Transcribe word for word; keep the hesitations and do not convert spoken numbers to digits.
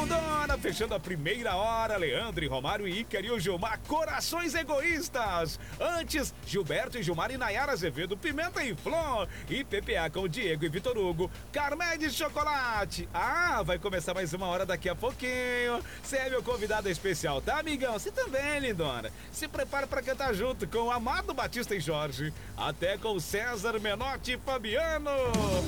Lindona, fechando a primeira hora, Leandro e Romário e Ícaro e o Gilmar, Corações Egoístas. Antes, Gilberto e Gilmar e Nayara Azevedo, Pimenta e Flor. E P P A com Diego e Vitor Hugo, Carmé de Chocolate. Ah, vai começar mais uma hora daqui a pouquinho. Você é meu convidado especial, tá, amigão? Você também, lindona. Se prepara pra cantar junto com Amado Batista e Jorge. Até com César Menotti e Fabiano.